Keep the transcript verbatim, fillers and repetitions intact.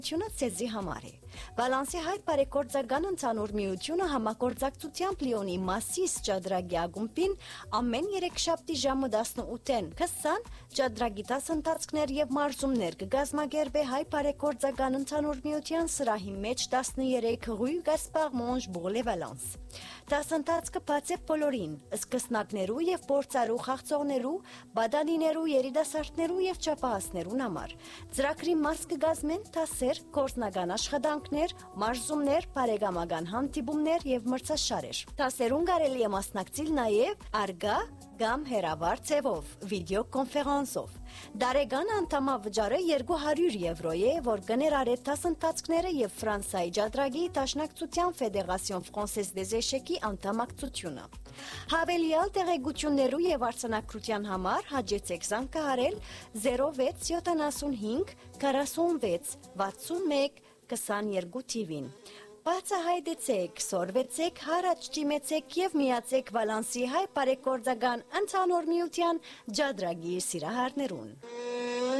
Ությունը ցեզի համար է։ Վալանսի հայ բարեգործական ընդհանուր միությունը համագործակցությամբ Լիոնի Մասիս ճադրագի ակումբին ամեն երեքշաբթի ժամը տասնութին քսան ճադրագի դասընթացներ եւ մարզումներ կգազմագերբե հայ բարեգործական ընդհանուր միության սրահի մեջ տասներեք Rue Gaspard Monge Bourg-les Valence։ Դասընթացքը բաց է բոլորին, սկսնակներու եւ փորձառու խաղացողներու, բադանիներու, երիտասարդներու եւ չափահասներուն համար։ Ծրագրի մաս կգազմեն դասեր, գործնական աշխատանքներ, մարզումներ, բարեկամական հանդիպումներ եւ մրցաշարեր։ Դասերուն կարելի է մասնակցել նաեւ արգա կամ հեռավար ձևով, վիդեո կոնֆերանսով։ Դարեգան անդամավճարը երկու հարյուր եվրո է, որ կներառե դասընթացները եւ Ֆրանսիայի ճադրագի Դաշնակցության Ֆեդերացիոն Ֆրանսես դես Էշեկի անդամակցությունը։ Հավելյալ տեղեկություններու եւ արձանագրության համար հաջեցեք զանգահարել zero վեց յոթանասունհինգ քառասունվեց վաթսունմեկ քսաներկու թիվին։ Բացահայտեցեք, սորվեցեք, հարաճ ճիմեցեք եւ միացեք Վալանսի հայ բարեգործական ընդհանուր միության ճադրագի սիրահարներուն։